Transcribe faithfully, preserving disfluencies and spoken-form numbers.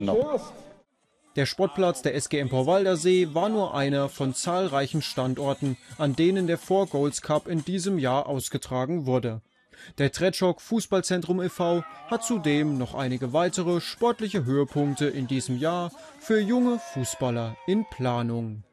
No. Der Sportplatz der S G Empor-Waldersee war nur einer von zahlreichen Standorten, an denen der Four Goals Cup in diesem Jahr ausgetragen wurde. Der Tretschok Fußballzentrum e V hat zudem noch einige weitere sportliche Höhepunkte in diesem Jahr für junge Fußballer in Planung.